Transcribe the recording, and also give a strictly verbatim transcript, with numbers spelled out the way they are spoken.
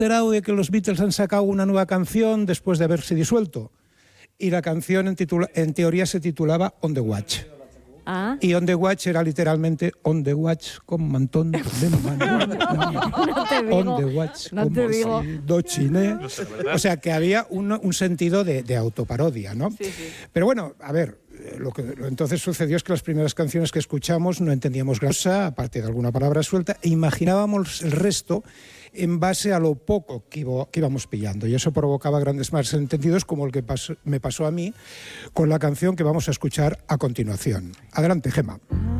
enterado de que los Beatles han sacado una nueva canción después de haberse disuelto. Y la canción en, titula, en teoría se titulaba On the Watch. Ah. Y On the Watch era literalmente On the Watch con mantón de mano. No te digo. On the Watch No como te digo. si dochiné. O sea, que había un, un sentido de, de autoparodia, ¿no? Sí, sí. Pero bueno, a ver, lo que lo entonces sucedió es que las primeras canciones que escuchamos no entendíamos gran cosa, aparte de alguna palabra suelta, e imaginábamos el resto en base a lo poco que, iba, que íbamos pillando. Y eso provocaba grandes malentendidos, como el que pasó, me pasó a mí con la canción que vamos a escuchar a continuación. Adelante, Gemma.